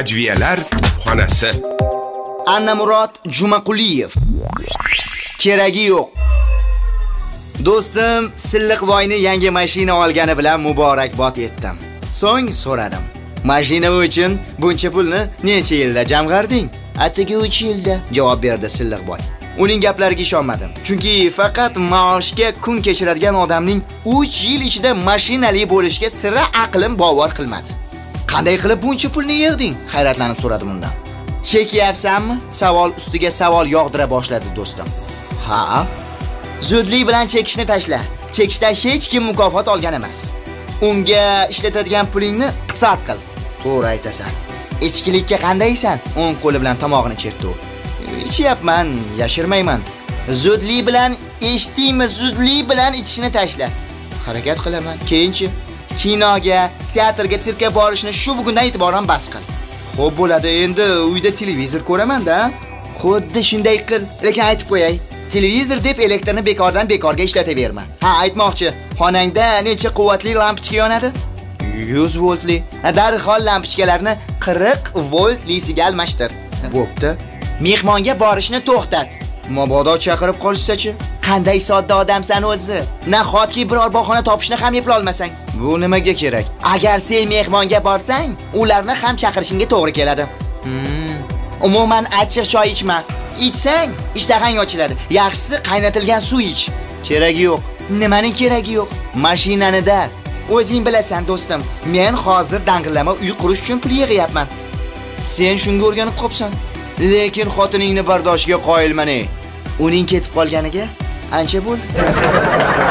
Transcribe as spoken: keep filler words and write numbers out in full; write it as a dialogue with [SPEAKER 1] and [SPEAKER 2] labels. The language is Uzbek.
[SPEAKER 1] Ajviyalar kutubxonasi.
[SPEAKER 2] Annamurod Jumaquliyev. Keragi yo'q. Do'stim Silliqvoyni yangi mashina olgani bilan muborakbod etdim. So'ng so'radim. Mashina uchun buncha pulni necha yilda jamg'arding? Atigi uch yilda, javob berdi Silliqvoy. Uning gaplariga ishonmadim. Chunki faqat maoshga kun kechiradigan odamning uch yil ichida mashinali bo'lishiga sira aqlim bovar qilmadi. Qanday qilib buncha pulni yig'ding? Hayratlanib so'radim undan. Chekyapsanmi? Savol ustiga savol yog'dira boshladi do'stim. Ha? Zudlik bilan chekishni tashla. Chekishdan hech kim mukofot olgan emas. Unga ishlatadigan pulingni qisat qil. To'g'ri aytasan. Ichkilikka qandaysan? O'ng qo'li bilan tomog'ini chertdi u. Ichyapman, yashirmayman. Zudlik bilan eshitdingmi? Zudlik bilan ichishni tashla. Harakat qilaman. Keyinchi kinoga, teatrga, sirkka borishni shu bugundan e'tiboran bas qil. Xo'p bo'ladi, endi uyda televizor ko'raman-da. Xuddi shunday qil. Lekin aytib qo'yay. Televizor deb elektrni bekordan bekorga ishlataverma. Ha, aytmoqchi, xonangda necha quvvatli lampochka yonadi? yuz voltli. Darhol lampochkalarni qirq voltlisiga almashtir. Bo'pti. Mehmonga borishni to'xtat. Mabodo chaqirib qolishsa-chi? Qanday sodda odamsan o'zi? Nahotki biror bahona topishni ham eplay olmasang? Bu nimaga kerak? Agar sen mehmonga borsang, ularni ham chaqirishingga to'g'ri keladi. Hmm. Umuman achchiq choy ichma. Ichsang, ishtahang ochiladi. Yaxshisi qaynatilgan suv ich. Keragi yo'q. Nimaning keragi yo'q? Mashinanida. O'zing bilasan, do'stim. Men hozir dang'illama uy qurish uchun pul yig'yapman. Sen shunga o'rganib qopsan. Lekin xotiningni bardoshiga qoyilman-ey. Uning ketib qolganiga ancha bo'ldi.